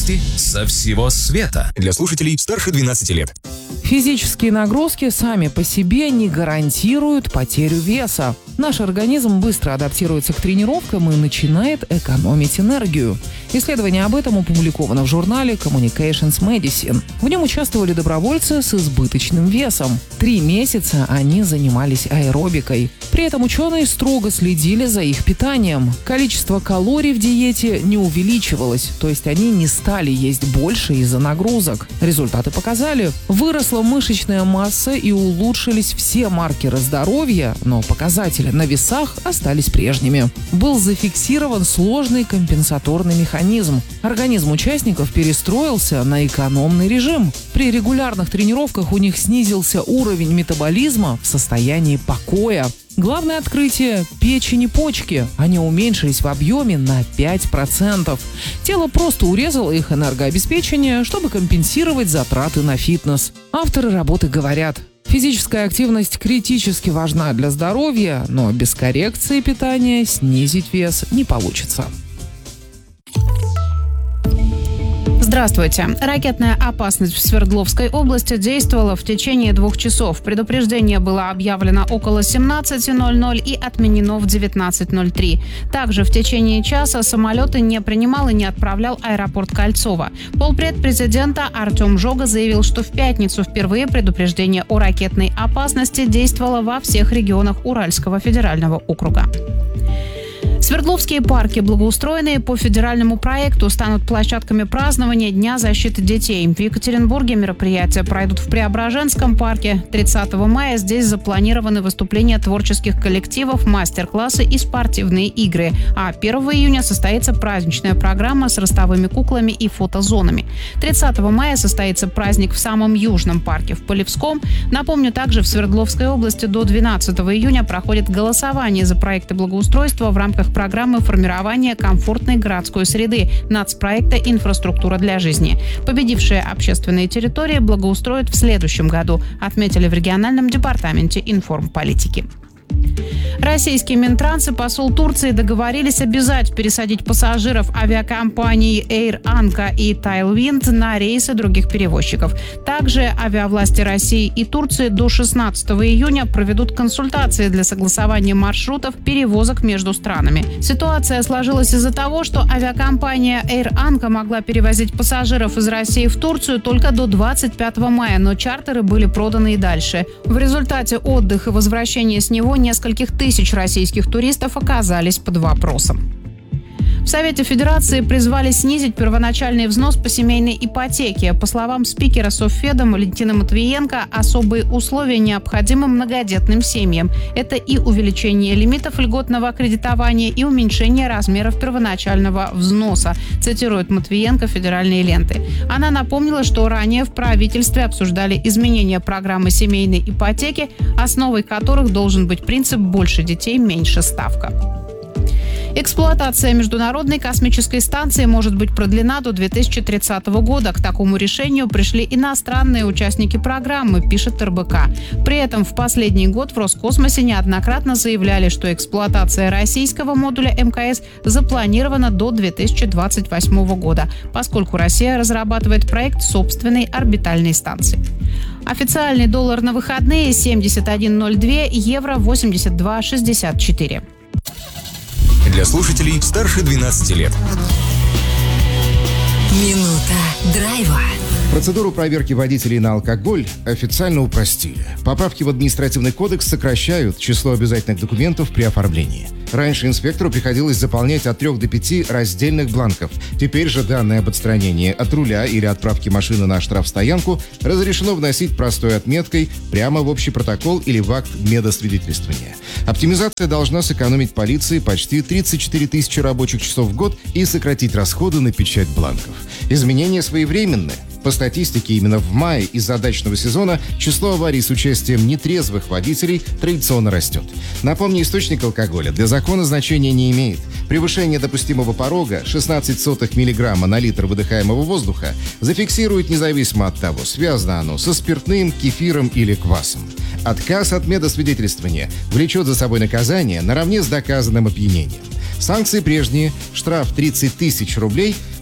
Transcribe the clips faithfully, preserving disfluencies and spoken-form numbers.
Новости со всего света. Для слушателей старше двенадцати лет. Физические нагрузки сами по себе не гарантируют потерю веса. Наш организм быстро адаптируется к тренировкам и начинает экономить энергию. Исследование об этом опубликовано в журнале Communications Medicine. В нем участвовали добровольцы с избыточным весом. Три месяца они занимались аэробикой. При этом ученые строго следили за их питанием. Количество калорий в диете не увеличивалось, то есть они не стали есть больше из-за нагрузок. Результаты показали: выросла мышечная масса и улучшились все маркеры здоровья, но показатели на весах остались прежними. Был зафиксирован сложный компенсаторный механизм. Организм участников перестроился на экономный режим. При регулярных тренировках у них снизился уровень метаболизма в состоянии покоя. Главное открытие – печень и почки. Они уменьшились в объеме на пять процентов. Тело просто урезало их энергообеспечение, чтобы компенсировать затраты на фитнес. Авторы работы говорят: физическая активность критически важна для здоровья, но без коррекции питания снизить вес не получится. Здравствуйте. Ракетная опасность в Свердловской области действовала в течение двух часов. Предупреждение было объявлено около семнадцати ноль-ноль и отменено в девятнадцать ноль три. Также в течение часа самолеты не принимал и не отправлял аэропорт Кольцово. Полпред президента Артем Жога заявил, что в пятницу впервые предупреждение о ракетной опасности действовало во всех регионах Уральского федерального округа. Свердловские парки, благоустроенные по федеральному проекту, станут площадками празднования Дня защиты детей. В Екатеринбурге мероприятия пройдут в Преображенском парке. тридцатого мая здесь запланированы выступления творческих коллективов, мастер-классы и спортивные игры. А первого июня состоится праздничная программа с ростовыми куклами и фотозонами. тридцатого мая состоится праздник в самом южном парке, в Полевском. Напомню, также в Свердловской области до двенадцатого июня проходит голосование за проекты благоустройства в рамках программы формирования комфортной городской среды нацпроекта «Инфраструктура для жизни». Победившие общественные территории благоустроят в следующем году, отметили в региональном департаменте информполитики. Российский Минтранс и посол Турции договорились обязать пересадить пассажиров авиакомпаний Air Anka и Tailwind на рейсы других перевозчиков. Также авиавласти России и Турции до шестнадцатого июня проведут консультации для согласования маршрутов перевозок между странами. Ситуация сложилась из-за того, что авиакомпания Air Anka могла перевозить пассажиров из России в Турцию только до двадцать пятого мая, но чартеры были проданы и дальше. В результате отдых и возвращение с него нескольких тысяч российских туристов оказались под вопросом. В Совете Федерации призвали снизить первоначальный взнос по семейной ипотеке. По словам спикера Совфеда Валентина Матвиенко, особые условия необходимы многодетным семьям. Это и увеличение лимитов льготного кредитования, и уменьшение размеров первоначального взноса, цитирует Матвиенко федеральные ленты. Она напомнила, что ранее в правительстве обсуждали изменения программы семейной ипотеки, основой которых должен быть принцип «больше детей, меньше ставка». Эксплуатация Международной космической станции может быть продлена до две тысячи тридцатого года. К такому решению пришли иностранные участники программы, пишет эр бэ ка. При этом в последний год в Роскосмосе неоднократно заявляли, что эксплуатация российского модуля эм ка эс запланирована до две тысячи двадцать восьмого года, поскольку Россия разрабатывает проект собственной орбитальной станции. Официальный доллар на выходные семьдесят один ноль два, евро восемьдесят два шестьдесят четыре. Для слушателей старше двенадцати лет. Минута драйва. Процедуру проверки водителей на алкоголь официально упростили. Поправки в административный кодекс сокращают число обязательных документов при оформлении. Раньше инспектору приходилось заполнять от трех до пяти раздельных бланков. Теперь же данные об отстранении от руля или отправке машины на штрафстоянку разрешено вносить простой отметкой прямо в общий протокол или в акт медосвидетельствования. Оптимизация должна сэкономить полиции почти тридцать четыре тысячи рабочих часов в год и сократить расходы на печать бланков. Изменения своевременны. По статистике, именно в мае из-за дачного сезона число аварий с участием нетрезвых водителей традиционно растет. Напомню, источник алкоголя для закона значения не имеет. Превышение допустимого порога шестнадцать сотых миллиграмма на литр выдыхаемого воздуха зафиксирует независимо от того, связано оно со спиртным, кефиром или квасом. Отказ от медосвидетельствования влечет за собой наказание наравне с доказанным опьянением. Санкции прежние – штраф тридцать тысяч рублей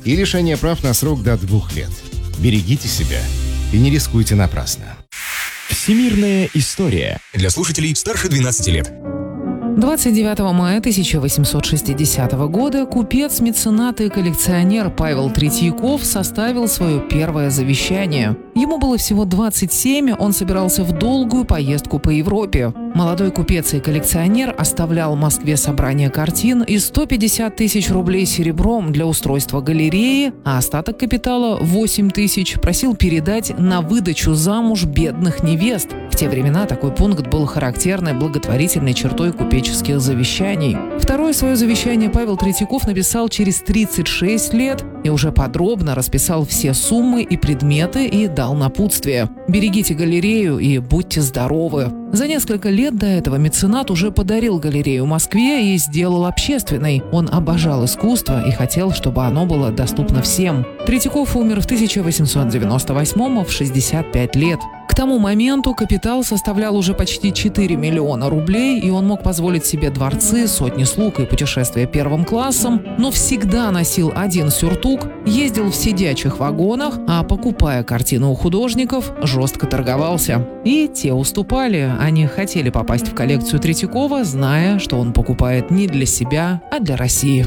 и лишение прав на срок до двух лет. Берегите себя и не рискуйте напрасно. Всемирная история. Для слушателей старше двенадцати лет. двадцать девятого мая тысяча восемьсот шестидесятого года купец, меценат и коллекционер Павел Третьяков составил свое первое завещание. Ему было всего двадцать семь, он собирался в долгую поездку по Европе. Молодой купец и коллекционер оставлял в Москве собрание картин и сто пятьдесят тысяч рублей серебром для устройства галереи, а остаток капитала – восемь тысяч просил передать на выдачу замуж бедных невест. В те времена такой пункт был характерной благотворительной чертой купеческих завещаний. Второе свое завещание Павел Третьяков написал через тридцать шесть лет и уже подробно расписал все суммы и предметы и дал напутствие: «Берегите галерею и будьте здоровы». За несколько лет до этого меценат уже подарил галерею в Москве и сделал общественной. Он обожал искусство и хотел, чтобы оно было доступно всем. Третьяков умер в тысяча восемьсот девяносто восьмом в шестьдесят пять лет. К тому моменту капитал составлял уже почти четыре миллиона рублей, и он мог позволить себе дворцы, сотни слуг и путешествия первым классом, но всегда носил один сюртук, ездил в сидячих вагонах, а, покупая картины у художников, жестко торговался. И те уступали, они хотели попасть в коллекцию Третьякова, зная, что он покупает не для себя, а для России.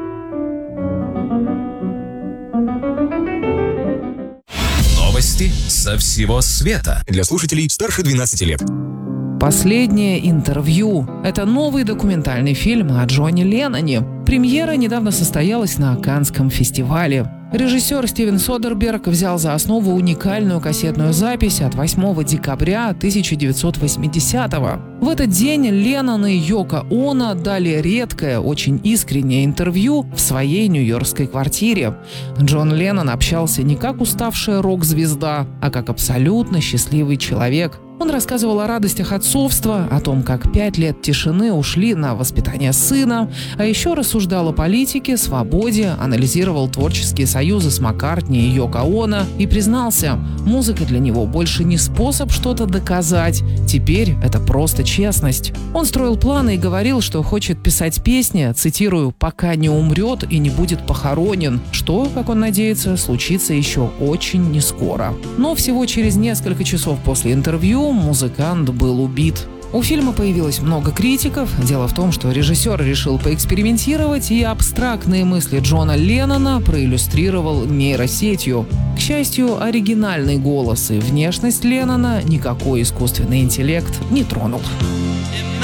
Новости со всего света. Для слушателей старше двенадцати лет. Последнее интервью. Это новый документальный фильм о Джоне Ленноне. Премьера недавно состоялась на Каннском фестивале. Режиссер Стивен Содерберг взял за основу уникальную кассетную запись от восьмого декабря тысяча девятьсот восьмидесятого. В этот день Леннон и Йоко Оно дали редкое, очень искреннее интервью в своей нью-йоркской квартире. Джон Леннон общался не как уставшая рок-звезда, а как абсолютно счастливый человек. Он рассказывал о радостях отцовства, о том, как пять лет тишины ушли на воспитание сына, а еще рассуждал о политике, свободе, анализировал творческие союзы с Маккартни и Йоко Оно и признался, музыка для него больше не способ что-то доказать, теперь это просто честность. Он строил планы и говорил, что хочет писать песни, цитирую, «пока не умрет и не будет похоронен», что, как он надеется, случится еще очень нескоро. Но всего через несколько часов после интервью музыкант был убит. У фильма появилось много критиков. Дело в том, что режиссер решил поэкспериментировать и абстрактные мысли Джона Леннона проиллюстрировал нейросетью. К счастью, оригинальный голос и внешность Леннона никакой искусственный интеллект не тронул.